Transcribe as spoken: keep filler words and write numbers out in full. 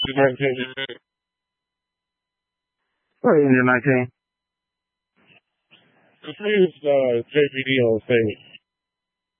She's nineteen. What age is nineteen? This is uh, J P D on stage.